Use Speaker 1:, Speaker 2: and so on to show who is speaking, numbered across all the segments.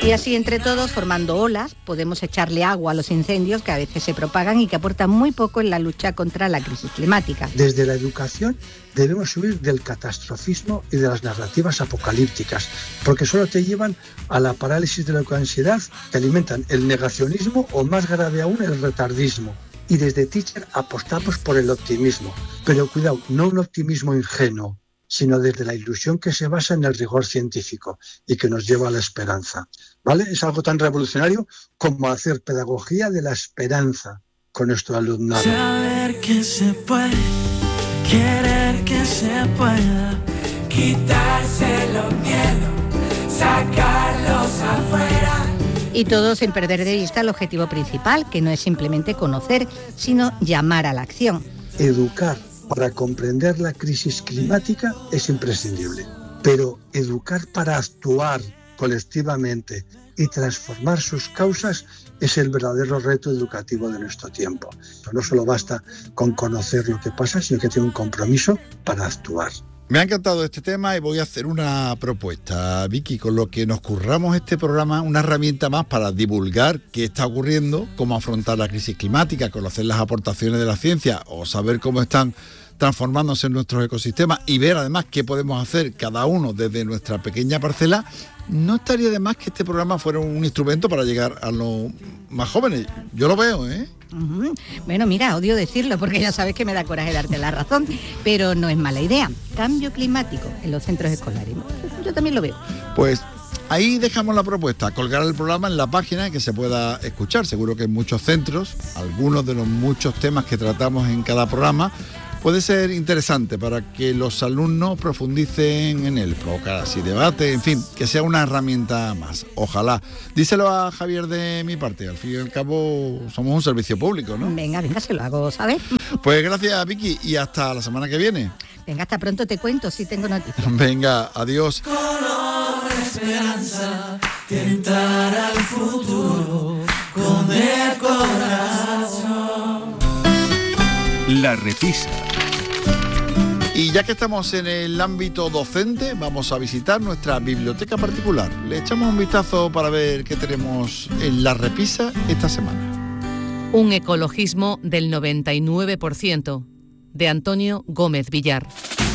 Speaker 1: Y así entre todos, formando olas, podemos echarle agua a los incendios que a veces se propagan y que aportan muy poco en la lucha contra la crisis climática.
Speaker 2: Desde la educación debemos huir del catastrofismo y de las narrativas apocalípticas, porque solo te llevan a la parálisis de la ansiedad, que alimentan el negacionismo o, más grave aún, el retardismo. Y desde Teacher apostamos por el optimismo, pero cuidado, no un optimismo ingenuo, sino desde la ilusión que se basa en el rigor científico y que nos lleva a la esperanza. ¿Vale? Es algo tan revolucionario como hacer pedagogía de la esperanza con nuestro alumnado.
Speaker 3: Saber que se puede, querer que se pueda, quitarse los miedos, sacarlos afuera.
Speaker 1: Y todo sin perder de vista el objetivo principal, que no es simplemente conocer, sino llamar a la acción.
Speaker 2: Educar para comprender la crisis climática es imprescindible, pero educar para actuar colectivamente y transformar sus causas es el verdadero reto educativo de nuestro tiempo. No solo basta con conocer lo que pasa, sino que tiene un compromiso para actuar.
Speaker 4: Me ha encantado este tema y voy a hacer una propuesta, Vicky, con lo que nos curramos este programa, una herramienta más para divulgar qué está ocurriendo, cómo afrontar la crisis climática, conocer las aportaciones de la ciencia o saber cómo están transformándose en nuestros ecosistemas y ver además qué podemos hacer cada uno desde nuestra pequeña parcela. No estaría de más que este programa fuera un instrumento para llegar a los más jóvenes. Yo lo veo, ¿eh?
Speaker 1: Bueno, mira, odio decirlo porque ya sabes que me da coraje darte la razón, pero no es mala idea. Cambio climático en los centros escolares. Yo también lo veo.
Speaker 4: Pues ahí dejamos la propuesta, colgar el programa en la página y que se pueda escuchar. Seguro que en muchos centros, algunos de los muchos temas que tratamos en cada programa, puede ser interesante para que los alumnos profundicen en él, provocar así debate, en fin, que sea una herramienta más. Ojalá. Díselo a Javier de mi parte, al fin y al cabo somos un servicio público, ¿no?
Speaker 1: Venga, se lo hago, ¿sabes?
Speaker 4: Pues gracias, Vicky, y hasta la semana que viene.
Speaker 1: Venga, hasta pronto, te cuento si tengo noticias.
Speaker 4: Venga, adiós.
Speaker 3: Color esperanza, tentar al futuro con el corazón.
Speaker 5: La Repisa.
Speaker 4: Y ya que estamos en el ámbito docente, vamos a visitar nuestra biblioteca particular. Le echamos un vistazo para ver qué tenemos en La Repisa esta semana.
Speaker 6: Un ecologismo del 99%, de Antonio Gómez Villar.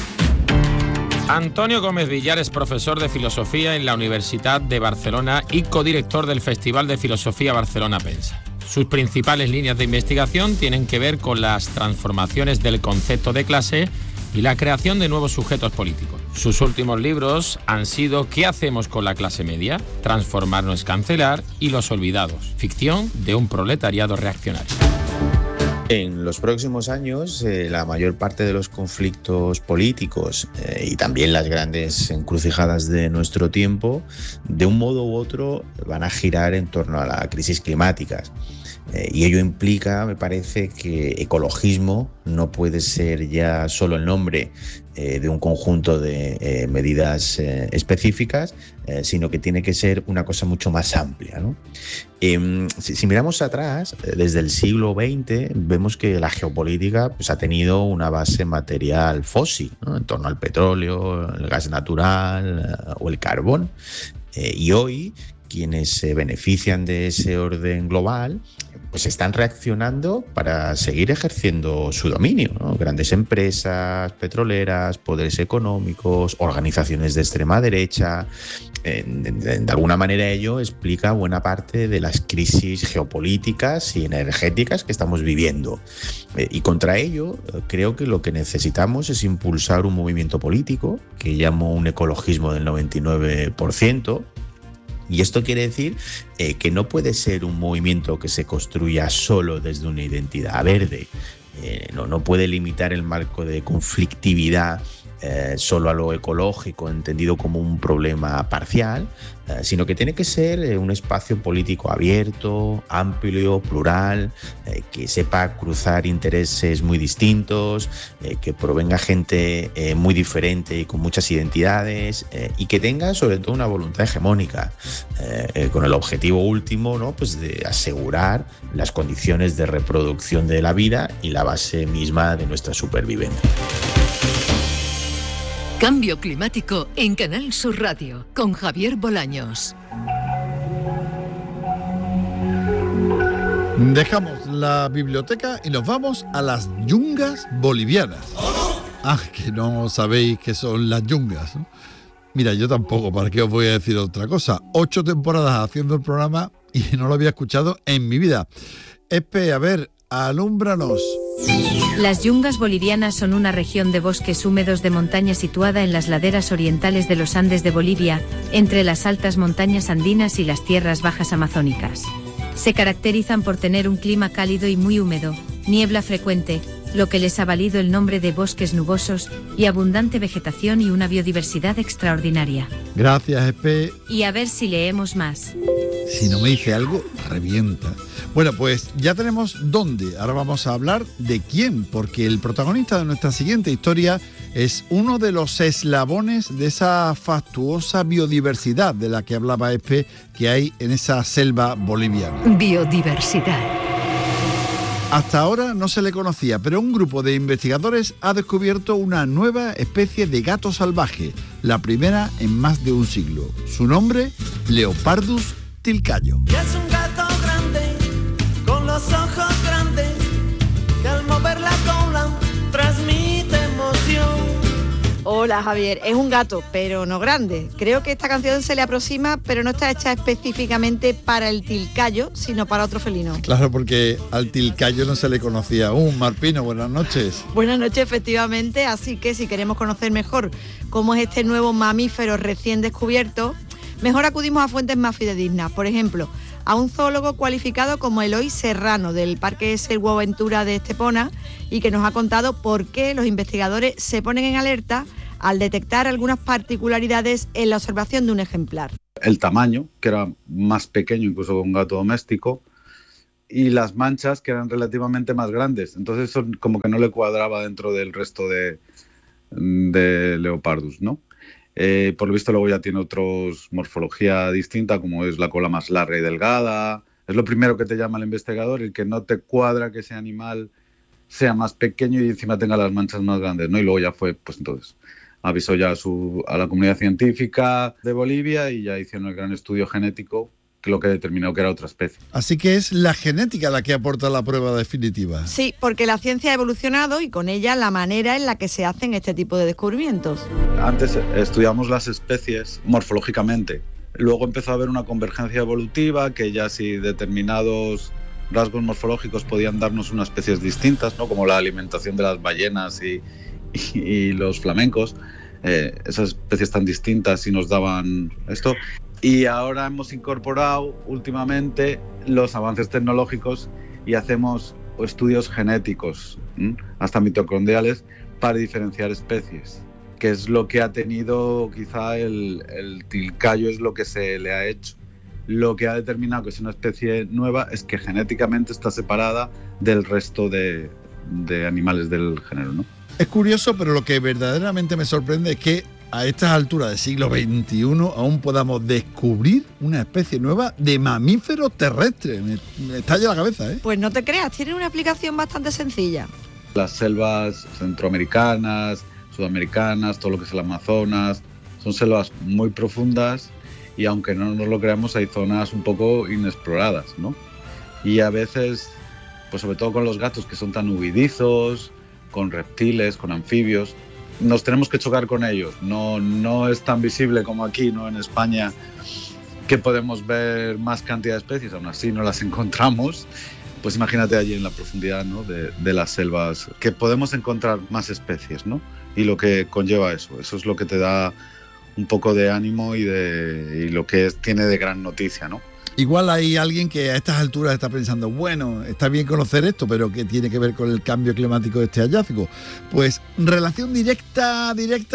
Speaker 7: Antonio Gómez Villar es profesor de filosofía en la Universidad de Barcelona y codirector del Festival de Filosofía Barcelona Pensa. Sus principales líneas de investigación tienen que ver con las transformaciones del concepto de clase y la creación de nuevos sujetos políticos. Sus últimos libros han sido ¿Qué hacemos con la clase media?, Transformar no es cancelar y Los olvidados, ficción de un proletariado reaccionario.
Speaker 8: En los próximos años, la mayor parte de los conflictos políticos y también las grandes encrucijadas de nuestro tiempo, de un modo u otro, van a girar en torno a la crisis climática. Y ello implica, me parece, que ecologismo no puede ser ya solo el nombre de un conjunto de medidas específicas, sino que tiene que ser una cosa mucho más amplia, ¿no? Si miramos atrás, desde el siglo XX, vemos que la geopolítica pues, ha tenido una base material fósil, ¿no? En torno al petróleo, el gas natural o el carbón. Y hoy, quienes se benefician de ese orden global, pues están reaccionando para seguir ejerciendo su dominio, ¿no? Grandes empresas petroleras, poderes económicos, organizaciones de extrema derecha. De alguna manera ello explica buena parte de las crisis geopolíticas y energéticas que estamos viviendo. Y contra ello creo que lo que necesitamos es impulsar un movimiento político que llamo un ecologismo del 99%. Y esto quiere decir que no puede ser un movimiento que se construya solo desde una identidad verde. No puede limitar el marco de conflictividad solo a lo ecológico, entendido como un problema parcial, sino que tiene que ser un espacio político abierto, amplio, plural, que sepa cruzar intereses muy distintos, que provenga gente muy diferente y con muchas identidades, y que tenga sobre todo una voluntad hegemónica, con el objetivo último, ¿no? Pues de asegurar las condiciones de reproducción de la vida y la base misma de nuestra supervivencia.
Speaker 9: Cambio climático en Canal Sur Radio con Javier Bolaños.
Speaker 4: Dejamos la biblioteca y nos vamos a las yungas bolivianas. Ah, que no sabéis qué son las yungas, ¿no? Mira, yo tampoco, ¿para qué os voy a decir otra cosa? 8 temporadas haciendo el programa y no lo había escuchado en mi vida. Espe, a ver, alúmbranos.
Speaker 9: Las yungas bolivianas son una región de bosques húmedos de montaña situada en las laderas orientales de los Andes de Bolivia, entre las altas montañas andinas y las tierras bajas amazónicas. Se caracterizan por tener un clima cálido y muy húmedo, niebla frecuente, lo que les ha valido el nombre de bosques nubosos, y abundante vegetación y una biodiversidad extraordinaria.
Speaker 4: Gracias, Espe.
Speaker 9: Y a ver si leemos más.
Speaker 4: Si no me dice algo, revienta. Bueno, pues ya tenemos dónde. Ahora vamos a hablar de quién, porque el protagonista de nuestra siguiente historia es uno de los eslabones de esa fastuosa biodiversidad de la que hablaba Espe, que hay en esa selva boliviana.
Speaker 10: Biodiversidad.
Speaker 4: Hasta ahora no se le conocía, pero un grupo de investigadores ha descubierto una nueva especie de gato salvaje, la primera en más de un siglo. Su nombre, Leopardus tilcayo.
Speaker 3: Y es un gato grande, con los ojos grandes, que al mover la cola transmite emoción.
Speaker 11: Hola Javier, es un gato, pero no grande. Creo que esta canción se le aproxima, pero no está hecha específicamente para el tilcayo, sino para otro felino.
Speaker 4: Claro, porque al tilcayo no se le conocía aún. Marpino, buenas noches.
Speaker 11: Buenas noches, efectivamente, así que si queremos conocer mejor cómo es este nuevo mamífero recién descubierto, mejor acudimos a fuentes más fidedignas. Por ejemplo, a un zoólogo cualificado como Eloy Serrano, del Parque Selvoaventura de Estepona, y que nos ha contado por qué los investigadores se ponen en alerta al detectar algunas particularidades en la observación de un ejemplar.
Speaker 12: El tamaño, que era más pequeño incluso que un gato doméstico, y las manchas, que eran relativamente más grandes. Entonces eso como que no le cuadraba dentro del resto de Leopardus, ¿no? Por lo visto luego ya tiene otros morfología distinta, como es la cola más larga y delgada. Es lo primero que te llama el investigador, el que no te cuadra que ese animal sea más pequeño y encima tenga las manchas más grandes, ¿no? Y luego ya fue, pues entonces avisó ya a la comunidad científica de Bolivia y ya hicieron el gran estudio genético, que lo que determinó que era otra especie.
Speaker 4: Así que es la genética la que aporta la prueba definitiva.
Speaker 11: Sí, porque la ciencia ha evolucionado y con ella la manera en la que se hacen este tipo de descubrimientos.
Speaker 12: Antes estudiamos las especies morfológicamente. Luego empezó a haber una convergencia evolutiva, que ya si determinados rasgos morfológicos podían darnos unas especies distintas, ¿no? Como la alimentación de las ballenas y los flamencos. Esas especies tan distintas y nos daban esto. Y ahora hemos incorporado últimamente los avances tecnológicos y hacemos estudios genéticos, hasta mitocondriales, para diferenciar especies, que es lo que ha tenido quizá el tilcayo, es lo que se le ha hecho. Lo que ha determinado que es una especie nueva es que genéticamente está separada del resto de animales del género, ¿no?
Speaker 4: Es curioso, pero lo que verdaderamente me sorprende es que a estas alturas del siglo XXI aún podamos descubrir una especie nueva de mamífero terrestre. Me estalla la cabeza, ¿eh?
Speaker 11: Pues no te creas, tiene una explicación bastante sencilla.
Speaker 12: Las selvas centroamericanas, sudamericanas, todo lo que es el Amazonas, son selvas muy profundas y aunque no nos lo creamos hay zonas un poco inexploradas, ¿no? Y a veces, pues sobre todo con los gatos que son tan huidizos, con reptiles, con anfibios, nos tenemos que chocar con ellos. No es tan visible como aquí, ¿no? En España, que podemos ver más cantidad de especies, aún así no las encontramos. Pues imagínate allí en la profundidad, ¿no? de las selvas, que podemos encontrar más especies, ¿no? Y lo que conlleva eso es lo que te da un poco de ánimo y lo que tiene de gran noticia, ¿no?
Speaker 4: Igual hay alguien que a estas alturas está pensando, bueno, está bien conocer esto, pero ¿qué tiene que ver con el cambio climático de este hallazgo? Pues relación directa,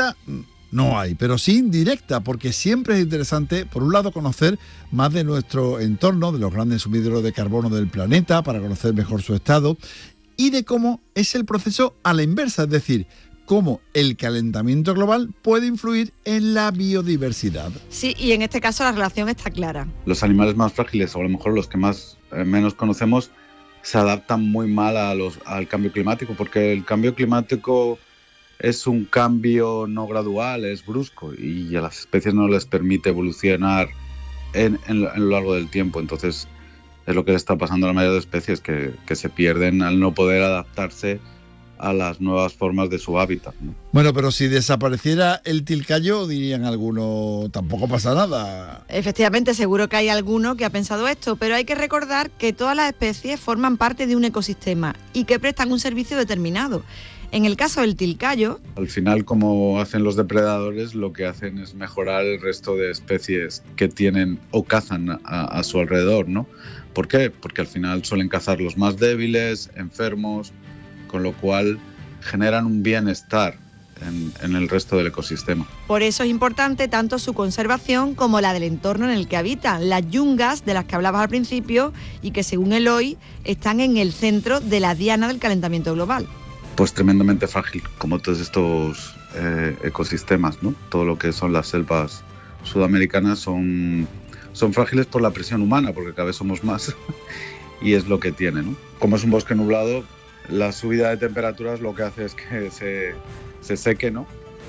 Speaker 4: no hay, pero sí indirecta, porque siempre es interesante, por un lado, conocer más de nuestro entorno, de los grandes sumideros de carbono del planeta, para conocer mejor su estado, y de cómo es el proceso a la inversa, es decir, cómo el calentamiento global puede influir en la biodiversidad.
Speaker 11: Sí, y en este caso la relación está clara.
Speaker 12: Los animales más frágiles, o a lo mejor los que menos conocemos, se adaptan muy mal al cambio climático, porque el cambio climático es un cambio no gradual, es brusco, y a las especies no les permite evolucionar en lo largo del tiempo. Entonces, Es lo que le está pasando a la mayoría de especies, que se pierden al no poder adaptarse a las nuevas formas de su hábitat, ¿no?
Speaker 4: Bueno, pero si desapareciera el tilcayo, dirían algunos, tampoco pasa nada.
Speaker 11: Efectivamente, seguro que hay alguno que ha pensado esto, pero hay que recordar que todas las especies forman parte de un ecosistema y que prestan un servicio determinado. En el caso del tilcayo,
Speaker 12: al final, como hacen los depredadores, lo que hacen es mejorar el resto de especies que tienen o cazan a su alrededor, ¿no? ¿Por qué? Porque al final suelen cazar los más débiles, enfermos, con lo cual generan un bienestar en el resto del ecosistema.
Speaker 11: Por eso es importante tanto su conservación como la del entorno en el que habitan. Las yungas, de las que hablabas al principio, y que según Eloy, están en el centro de la diana del calentamiento global.
Speaker 12: Pues tremendamente frágil, como todos estos ecosistemas, ¿no? Todo lo que son las selvas sudamericanas son frágiles por la presión humana, porque cada vez somos más y es lo que tiene, ¿no? Como es un bosque nublado, la subida de temperaturas lo que hace es que se seque, ¿no?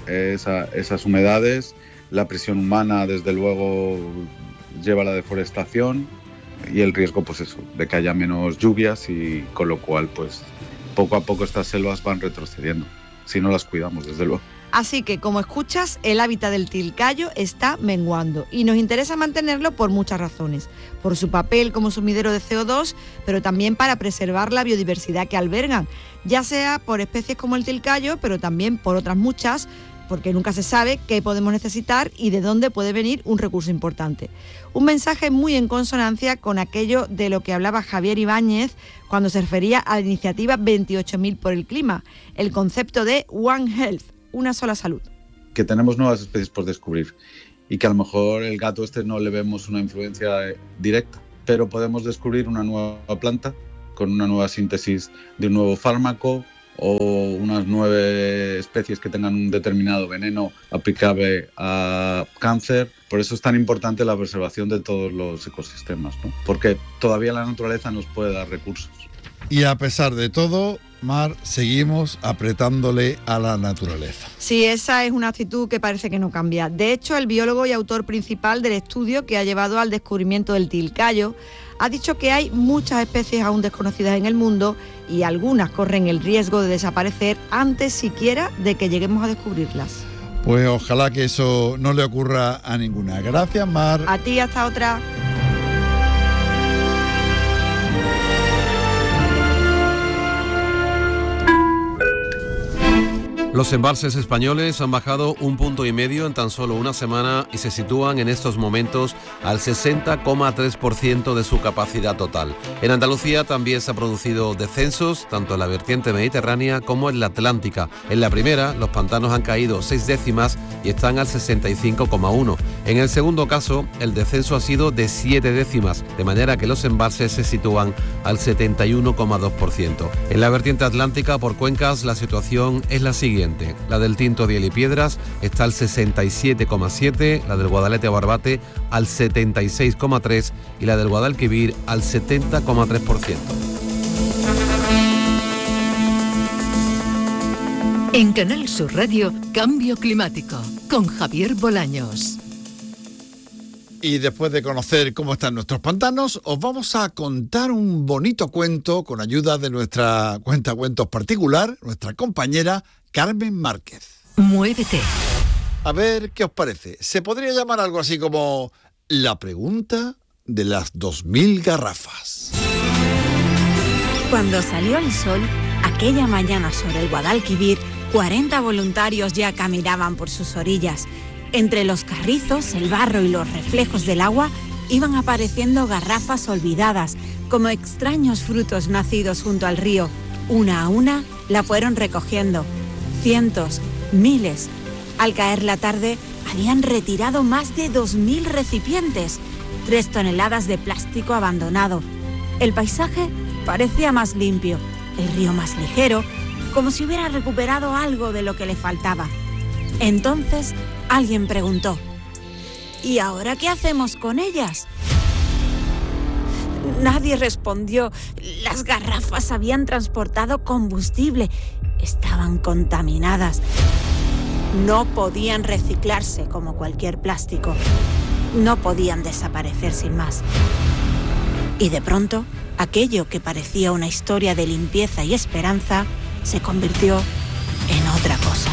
Speaker 12: Esas humedades, la presión humana desde luego lleva a la deforestación y el riesgo, pues eso, de que haya menos lluvias, y con lo cual pues poco a poco estas selvas van retrocediendo, si no las cuidamos, desde luego.
Speaker 11: Así que, como escuchas, el hábitat del tilcayo está menguando y nos interesa mantenerlo por muchas razones. Por su papel como sumidero de CO2, pero también para preservar la biodiversidad que albergan, ya sea por especies como el tilcayo, pero también por otras muchas, porque nunca se sabe qué podemos necesitar y de dónde puede venir un recurso importante. Un mensaje muy en consonancia con aquello de lo que hablaba Javier Ibáñez cuando se refería a la iniciativa 28.000 por el clima, el concepto de One Health, una sola salud.
Speaker 12: Que tenemos nuevas especies por descubrir y que a lo mejor el gato no le vemos una influencia directa, pero podemos descubrir una nueva planta con una nueva síntesis de un nuevo fármaco o unas 9 especies que tengan un determinado veneno aplicable a cáncer. Por eso es tan importante la preservación de todos los ecosistemas, ¿no? Porque todavía la naturaleza nos puede dar recursos.
Speaker 4: Y a pesar de todo, Mar, seguimos apretándole a la naturaleza.
Speaker 11: Sí, esa es una actitud que parece que no cambia. De hecho, el biólogo y autor principal del estudio que ha llevado al descubrimiento del tilcayo ha dicho que hay muchas especies aún desconocidas en el mundo y algunas corren el riesgo de desaparecer antes siquiera de que lleguemos a descubrirlas.
Speaker 4: Pues ojalá que eso no le ocurra a ninguna. Gracias, Mar.
Speaker 11: A ti, hasta otra.
Speaker 10: Los embalses españoles han bajado 1,5 puntos en tan solo una semana y se sitúan en estos momentos al 60,3% de su capacidad total. En Andalucía también se han producido descensos, tanto en la vertiente mediterránea como en la atlántica. En la primera, los pantanos han caído 6 décimas y están al 65,1. En el segundo caso, el descenso ha sido de 7 décimas, de manera que los embalses se sitúan al 71,2%. En la vertiente atlántica, por cuencas, la situación es la siguiente. La del Tinto, Diel y Piedras está al 67,7, la del Guadalete a Barbate al 76,3 y la del Guadalquivir al 70,3%.
Speaker 13: En Canal Sur Radio, Cambio Climático, con Javier Bolaños.
Speaker 4: Y después de conocer cómo están nuestros pantanos, os vamos a contar un bonito cuento con ayuda de nuestra cuentacuentos particular, nuestra compañera Carmen Márquez.
Speaker 13: Muévete.
Speaker 4: A ver, ¿qué os parece? Se podría llamar algo así como la pregunta de las 2000 garrafas.
Speaker 14: Cuando salió el sol, aquella mañana sobre el Guadalquivir, 40 voluntarios ya caminaban por sus orillas. Entre los carrizos, el barro y los reflejos del agua iban apareciendo garrafas olvidadas, como extraños frutos nacidos junto al río. Una a una la fueron recogiendo. Cientos, miles. Al caer la tarde, habían retirado más de 2000 recipientes, 3 toneladas de plástico abandonado. El paisaje parecía más limpio, el río más ligero, como si hubiera recuperado algo de lo que le faltaba. Entonces, alguien preguntó: ¿y ahora qué hacemos con ellas? Nadie respondió. Las garrafas habían transportado combustible. Estaban contaminadas. No podían reciclarse como cualquier plástico. No podían desaparecer sin más. Y de pronto, aquello que parecía una historia de limpieza y esperanza se convirtió en otra cosa.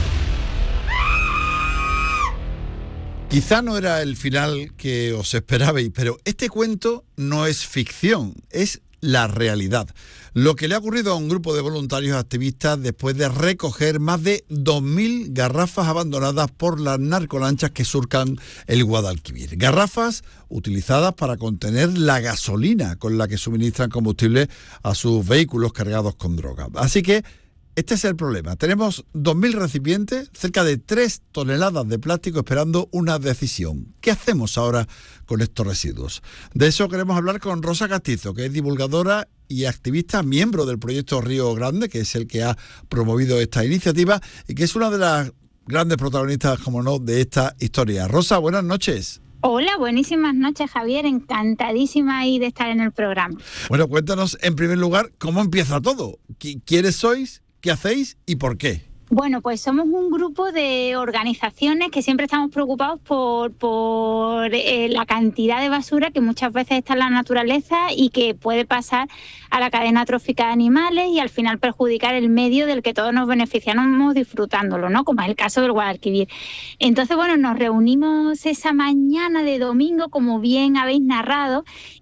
Speaker 4: Quizá no era el final que os esperabais, pero este cuento no es ficción, es la realidad. Lo que le ha ocurrido a un grupo de voluntarios activistas después de recoger más de 2.000 garrafas abandonadas por las narcolanchas que surcan el Guadalquivir. Garrafas utilizadas para contener la gasolina con la que suministran combustible a sus vehículos cargados con droga. Así que este es el problema. Tenemos 2.000 recipientes, cerca de 3 toneladas de plástico esperando una decisión. ¿Qué hacemos ahora con estos residuos? De eso queremos hablar con Rosa Castizo, que es divulgadora y activista, miembro del proyecto Río Grande, que es el que ha promovido esta iniciativa y que es una de las grandes protagonistas, como no, de esta historia. Rosa, buenas noches.
Speaker 15: Hola, buenísimas noches, Javier. Encantadísima ahí de estar en el programa.
Speaker 4: Bueno, cuéntanos en primer lugar cómo empieza todo. ¿Quiénes sois? ¿Qué hacéis y por qué?
Speaker 15: Bueno, pues somos un grupo de organizaciones que siempre estamos preocupados por la cantidad de basura que muchas veces está en la naturaleza y que puede pasar a la cadena trófica de animales y al final perjudicar el medio del que todos nos beneficiamos disfrutándolo, ¿no? Como es el caso del Guadalquivir. Entonces, bueno, nos reunimos esa mañana de domingo, como bien habéis narrado,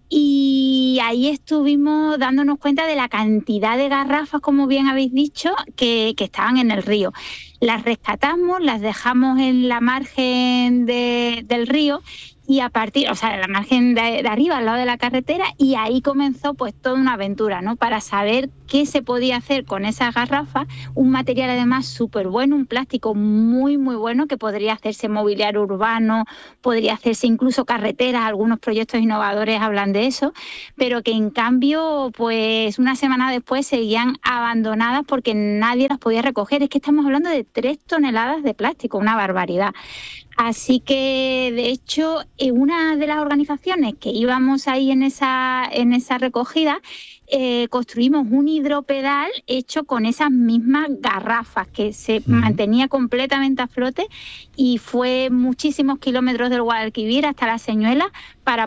Speaker 15: y ahí estuvimos dándonos cuenta de la cantidad de garrafas, como bien habéis dicho, que estaban en el río. Las rescatamos, las dejamos en la margen del río y a partir, o sea, la margen de arriba, al lado de la carretera, y ahí comenzó pues toda una aventura, ¿no? Para saber qué se podía hacer con esas garrafas, un material además súper bueno, un plástico muy, muy bueno que podría hacerse mobiliario urbano, podría hacerse incluso carreteras, algunos proyectos innovadores hablan de eso, pero que en cambio, pues una semana después seguían abandonadas porque nadie las podía recoger. Es que estamos hablando de 3 toneladas de plástico, una barbaridad. Así que, de hecho, una de las organizaciones que íbamos ahí en esa recogida, construimos un hidropedal hecho con esas mismas garrafas que se mantenía completamente a flote y fue muchísimos kilómetros del Guadalquivir hasta La Señuela para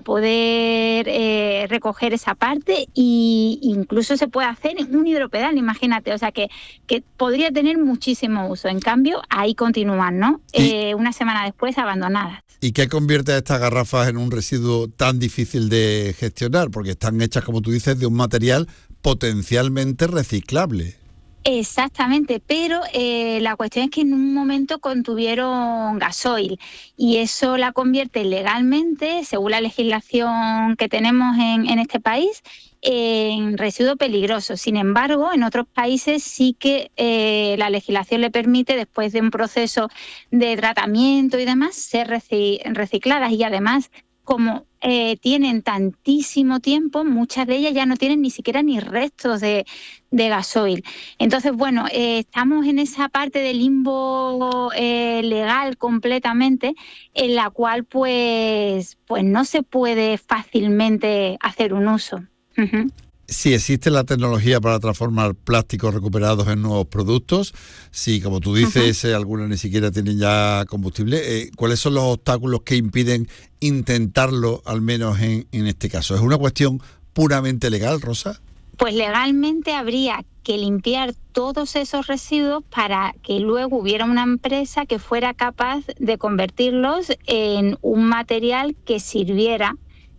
Speaker 15: poder recoger esa parte, e incluso se puede hacer en un hidropedal, imagínate, o sea que podría tener muchísimo uso. En cambio, ahí continúan, ¿no? Una semana después abandonadas.
Speaker 4: ¿Y qué convierte a estas garrafas en un residuo tan difícil de gestionar? Porque están hechas, como tú dices, de un material potencialmente reciclable.
Speaker 15: Exactamente, pero la cuestión es que en un momento contuvieron gasoil y eso la convierte legalmente, según la legislación que tenemos en este país, en residuo peligroso. Sin embargo, en otros países sí que la legislación le permite, después de un proceso de tratamiento y demás, ser recicladas y además, como tienen tantísimo tiempo, muchas de ellas ya no tienen ni siquiera ni restos de gasoil. Entonces, bueno, estamos en esa parte del limbo legal completamente, en la cual pues no se puede fácilmente hacer un uso. Uh-huh.
Speaker 4: Si existe la tecnología para transformar plásticos recuperados en nuevos productos, si, como tú dices, algunas ni siquiera tienen ya combustible, ¿cuáles son los obstáculos que impiden intentarlo, al menos en este caso? ¿Es una cuestión puramente legal, Rosa?
Speaker 15: Pues legalmente habría que limpiar todos esos residuos para que luego hubiera una empresa que fuera capaz de convertirlos en un material que sirviera.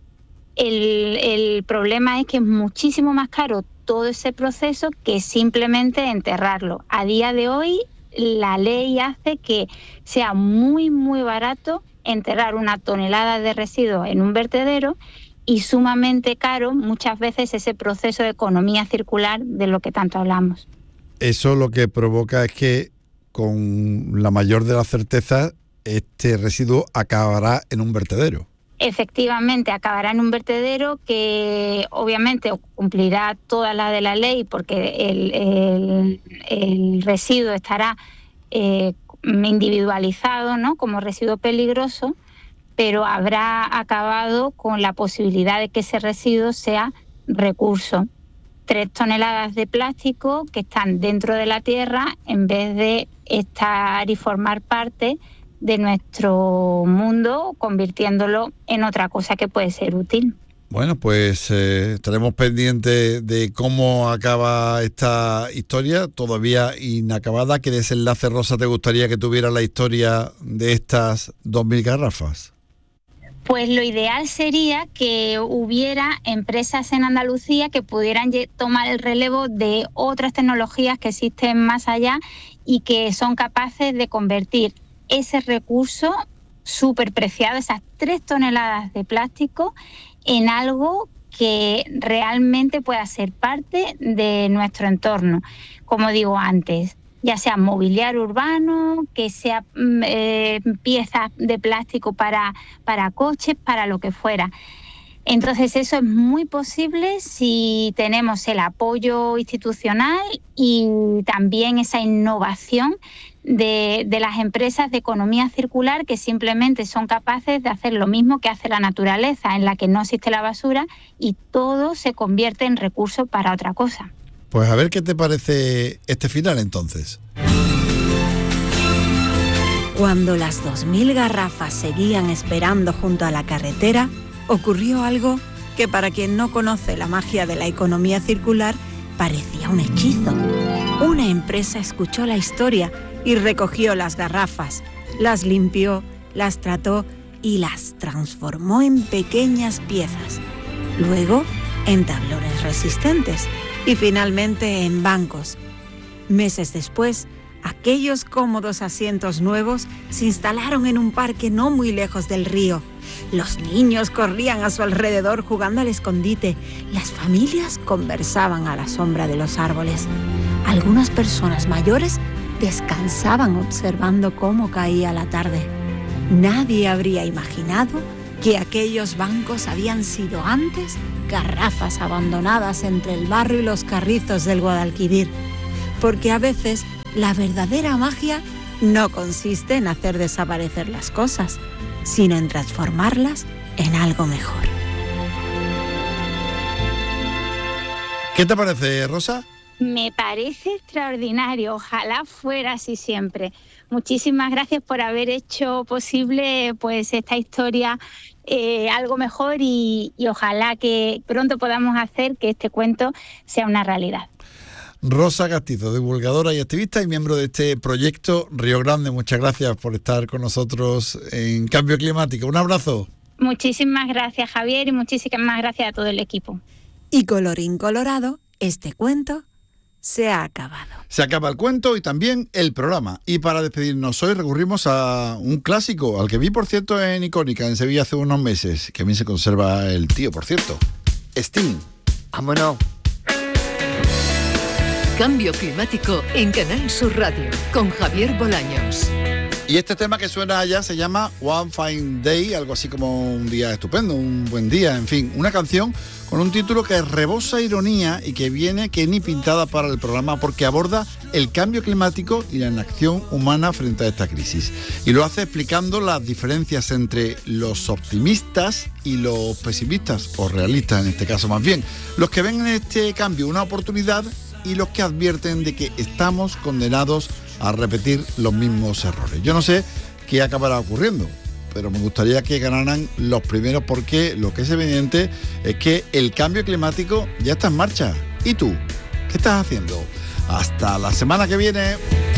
Speaker 15: El problema es que es muchísimo más caro todo ese proceso que simplemente enterrarlo. A día de hoy, la ley hace que sea muy, muy barato enterrar 1 tonelada de residuos en un vertedero y sumamente caro muchas veces ese proceso de economía circular de lo que tanto hablamos.
Speaker 4: Eso lo que provoca es que, con la mayor de las certezas, este residuo acabará en un vertedero.
Speaker 15: Efectivamente, acabará en un vertedero que obviamente cumplirá toda la de la ley porque el residuo estará individualizado, ¿no?, como residuo peligroso, pero habrá acabado con la posibilidad de que ese residuo sea recurso. 3 toneladas de plástico que están dentro de la tierra en vez de estar y formar parte de nuestro mundo, convirtiéndolo en otra cosa que puede ser útil.
Speaker 4: Bueno, pues estaremos pendientes de cómo acaba esta historia, todavía inacabada. ¿Qué desenlace, Rosa, te gustaría que tuviera la historia de estas 2.000 garrafas?
Speaker 15: Pues lo ideal sería que hubiera empresas en Andalucía que pudieran tomar el relevo de otras tecnologías que existen más allá y que son capaces de convertir ese recurso súper preciado, esas 3 toneladas de plástico, en algo que realmente pueda ser parte de nuestro entorno. Como digo antes, ya sea mobiliario urbano, que sea piezas de plástico para coches, para lo que fuera. Entonces eso es muy posible si tenemos el apoyo institucional y también esa innovación de las empresas de economía circular, que simplemente son capaces de hacer lo mismo que hace la naturaleza, en la que no existe la basura y todo se convierte en recurso para otra cosa.
Speaker 4: Pues a ver qué te parece este final entonces.
Speaker 14: Cuando las 2.000 garrafas seguían esperando junto a la carretera, ocurrió algo que para quien no conoce la magia de la economía circular parecía un hechizo. Una empresa escuchó la historia y recogió las garrafas, las limpió, las trató y las transformó en pequeñas piezas. Luego, en tablones resistentes y finalmente en bancos. Meses después, aquellos cómodos asientos nuevos se instalaron en un parque no muy lejos del río. Los niños corrían a su alrededor jugando al escondite. Las familias conversaban a la sombra de los árboles. Algunas personas mayores descansaban observando cómo caía la tarde. Nadie habría imaginado que aquellos bancos habían sido antes garrafas abandonadas entre el barro y los carrizos del Guadalquivir. Porque a veces la verdadera magia no consiste en hacer desaparecer las cosas, sino en transformarlas en algo mejor.
Speaker 4: ¿Qué te parece, Rosa?
Speaker 15: Me parece extraordinario, ojalá fuera así siempre. Muchísimas gracias por haber hecho posible pues esta historia algo mejor y ojalá que pronto podamos hacer que este cuento sea una realidad.
Speaker 4: Rosa Castizo, divulgadora y activista y miembro de este proyecto Río Grande, muchas gracias por estar con nosotros en Cambio Climático. Un abrazo.
Speaker 15: Muchísimas gracias, Javier, y muchísimas gracias a todo el equipo.
Speaker 14: Y colorín colorado, este cuento se ha acabado.
Speaker 4: Se acaba el cuento y también el programa. Y para despedirnos hoy recurrimos a un clásico, al que vi, por cierto, en Icónica, en Sevilla, hace unos meses, que a mí se conserva el tío, por cierto. Sting.
Speaker 16: Vámonos.
Speaker 13: Cambio climático en Canal Sur Radio, con Javier Bolaños.
Speaker 4: Y este tema que suena allá se llama One Fine Day, algo así como un día estupendo, un buen día, en fin, una canción con un título que rebosa ironía y que viene que ni pintada para el programa porque aborda el cambio climático y la inacción humana frente a esta crisis. Y lo hace explicando las diferencias entre los optimistas y los pesimistas, o realistas en este caso más bien, los que ven en este cambio una oportunidad y los que advierten de que estamos condenados a repetir los mismos errores. Yo no sé qué acabará ocurriendo, pero me gustaría que ganaran los primeros porque lo que es evidente es que el cambio climático ya está en marcha. ¿Y tú? ¿Qué estás haciendo? Hasta la semana que viene.